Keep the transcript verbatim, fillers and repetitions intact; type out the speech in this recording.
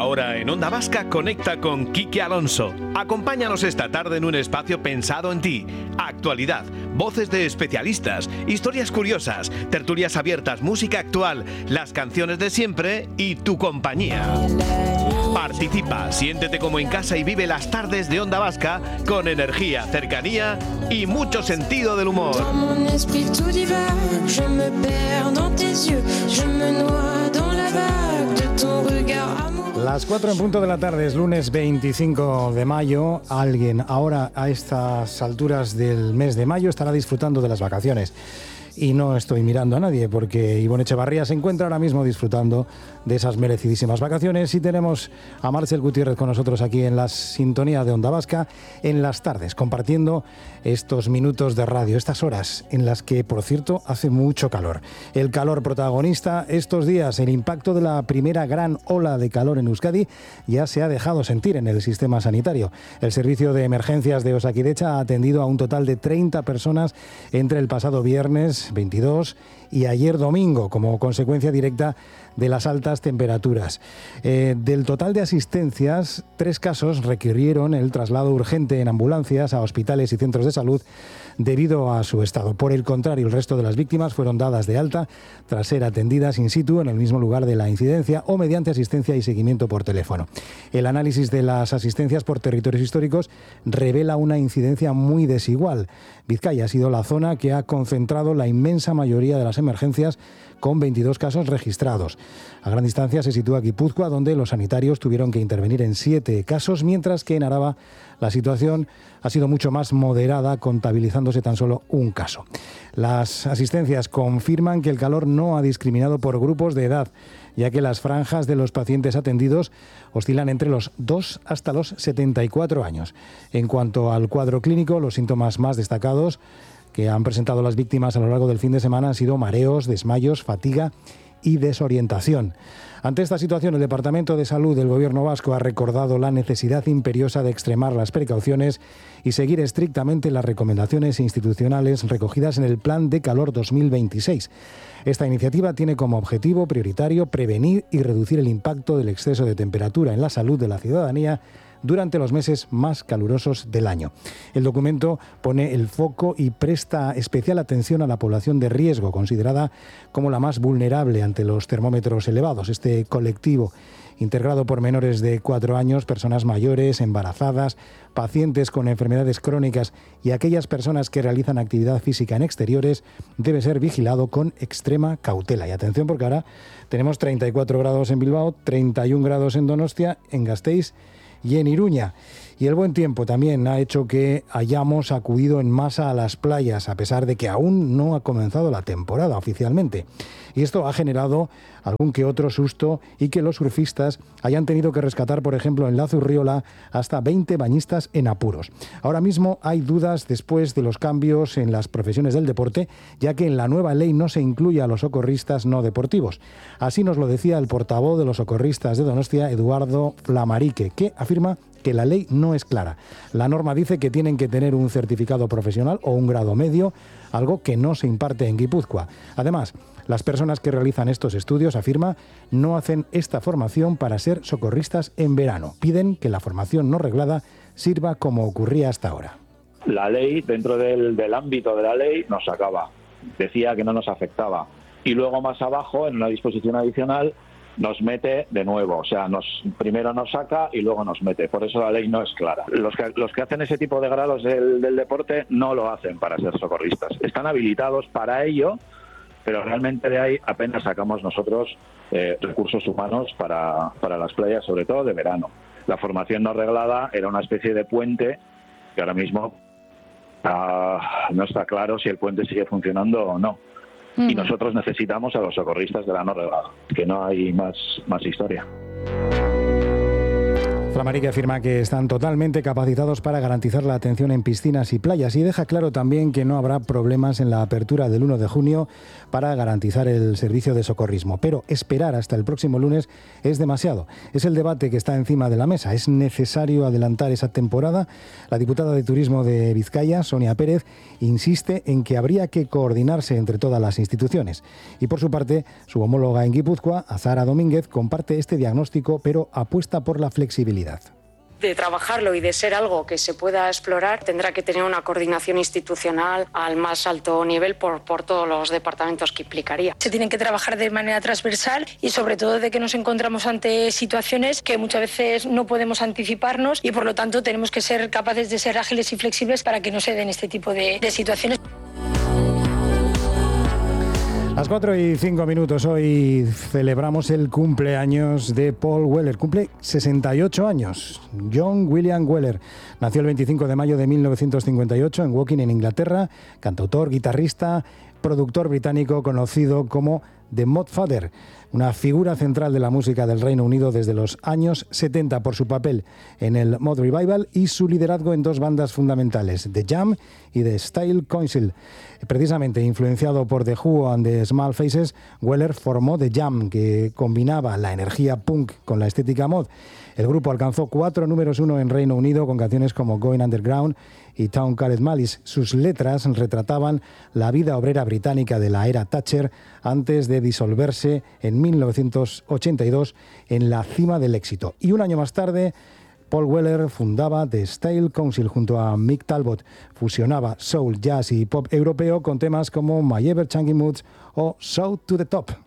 Ahora en Onda Vasca conecta con Quique Alonso. Acompáñanos esta tarde en un espacio pensado en ti. Actualidad, voces de especialistas, historias curiosas, tertulias abiertas, música actual, las canciones de siempre y tu compañía. Participa, siéntete como en casa y vive las tardes de Onda Vasca con energía, cercanía y mucho sentido del humor. Las cuatro en punto de la tarde, es lunes veinticinco de mayo. Alguien ahora a estas alturas del mes de mayo estará disfrutando de las vacaciones. Y no estoy mirando a nadie porque Ivonne Echevarría se encuentra ahora mismo disfrutando de esas merecidísimas vacaciones y tenemos a Marcel Gutiérrez con nosotros aquí en la sintonía de Onda Vasca en las tardes, compartiendo estos minutos de radio, estas horas en las que, por cierto, hace mucho calor. El calor protagonista estos días, el impacto de la primera gran ola de calor en Euskadi ya se ha dejado sentir en el sistema sanitario. El servicio de emergencias de Osakidetza ha atendido a un total de treinta personas entre el pasado viernes veintidós y ayer domingo, como consecuencia directa de las altas temperaturas. Eh, del total de asistencias, tres casos requirieron el traslado urgente en ambulancias a hospitales y centros de salud debido a su estado. Por el contrario, el resto de las víctimas fueron dadas de alta tras ser atendidas in situ en el mismo lugar de la incidencia o mediante asistencia y seguimiento por teléfono. El análisis de las asistencias por territorios históricos revela una incidencia muy desigual. Vizcaya ha sido la zona que ha concentrado la inmensa mayoría de las emergencias, con veintidós casos registrados. A gran distancia se sitúa Guipúzcoa, donde los sanitarios tuvieron que intervenir en siete casos, mientras que en Araba la situación ha sido mucho más moderada, contabilizándose tan solo un caso. Las asistencias confirman que el calor no ha discriminado por grupos de edad, ya que las franjas de los pacientes atendidos oscilan entre los dos hasta los setenta y cuatro años. En cuanto al cuadro clínico, los síntomas más destacados que han presentado las víctimas a lo largo del fin de semana han sido mareos, desmayos, fatiga y desorientación. Ante esta situación, el Departamento de Salud del Gobierno vasco ha recordado la necesidad imperiosa de extremar las precauciones y seguir estrictamente las recomendaciones institucionales recogidas en el Plan de Calor dos mil veintiséis. Esta iniciativa tiene como objetivo prioritario prevenir y reducir el impacto del exceso de temperatura en la salud de la ciudadanía durante los meses más calurosos del año. El documento pone el foco y presta especial atención a la población de riesgo, considerada como la más vulnerable ante los termómetros elevados. Este colectivo, integrado por menores de cuatro años, personas mayores, embarazadas, pacientes con enfermedades crónicas y aquellas personas que realizan actividad física en exteriores, debe ser vigilado con extrema cautela. Y atención, porque ahora tenemos treinta y cuatro grados en Bilbao, treinta y un grados en Donostia, en Gasteiz y en Iruña. Y el buen tiempo también ha hecho que hayamos acudido en masa a las playas, a pesar de que aún no ha comenzado la temporada oficialmente. Y esto ha generado algún que otro susto y que los surfistas hayan tenido que rescatar, por ejemplo, en la Zurriola, hasta veinte bañistas en apuros. Ahora mismo hay dudas después de los cambios en las profesiones del deporte, ya que en la nueva ley no se incluye a los socorristas no deportivos. Así nos lo decía el portavoz de los socorristas de Donostia, Eduardo Flamarique, que afirma que la ley no es clara. La norma dice que tienen que tener un certificado profesional o un grado medio, algo que no se imparte en Guipúzcoa. Además, las personas que realizan estos estudios, afirma, no hacen esta formación para ser socorristas en verano. Piden que la formación no reglada sirva como ocurría hasta ahora. La ley, dentro del, del ámbito de la ley, nos sacaba. Decía que no nos afectaba. Y luego más abajo, en una disposición adicional, nos mete de nuevo, o sea, nos primero nos saca y luego nos mete. Por eso la ley no es clara. Los que, los que hacen ese tipo de grados del, del deporte no lo hacen para ser socorristas. Están habilitados para ello, pero realmente de ahí apenas sacamos nosotros eh, recursos humanos para, para las playas, sobre todo de verano. La formación no reglada era una especie de puente que ahora mismo uh, no está claro si el puente sigue funcionando o no. Y nosotros necesitamos a los socorristas de la no reglada, que no hay más, más historia. Flamarique afirma que están totalmente capacitados para garantizar la atención en piscinas y playas y deja claro también que no habrá problemas en la apertura del uno de junio para garantizar el servicio de socorrismo. Pero esperar hasta el próximo lunes es demasiado. Es el debate que está encima de la mesa. ¿Es necesario adelantar esa temporada? La diputada de Turismo de Vizcaya, Sonia Pérez, insiste en que habría que coordinarse entre todas las instituciones. Y por su parte, su homóloga en Guipúzcoa, Azahara Domínguez, comparte este diagnóstico, pero apuesta por la flexibilidad. De trabajarlo y de ser algo que se pueda explorar, tendrá que tener una coordinación institucional al más alto nivel por, por todos los departamentos que implicaría. Se tienen que trabajar de manera transversal y sobre todo de que nos encontramos ante situaciones que muchas veces no podemos anticiparnos y por lo tanto tenemos que ser capaces de ser ágiles y flexibles para que no se den este tipo de, de situaciones. Las cuatro y cinco minutos, hoy celebramos el cumpleaños de Paul Weller. Cumple sesenta y ocho años. John William Weller nació el veinticinco de mayo de mil novecientos cincuenta y ocho en Woking, en Inglaterra. Cantautor, guitarrista, productor británico conocido como The Mod Father, una figura central de la música del Reino Unido desde los años setenta por su papel en el Mod Revival y su liderazgo en dos bandas fundamentales, The Jam y The Style Council. Precisamente influenciado por The Who and The Small Faces, Weller formó The Jam, que combinaba la energía punk con la estética mod. El grupo alcanzó cuatro números uno en Reino Unido con canciones como Going Underground y Town Called Malice. Sus letras retrataban la vida obrera británica de la era Thatcher antes de disolverse en mil novecientos ochenta y dos en la cima del éxito. Y un año más tarde, Paul Weller fundaba The Style Council junto a Mick Talbot. Fusionaba soul, jazz y pop europeo con temas como My Ever Changing Moods o Shout to the Top.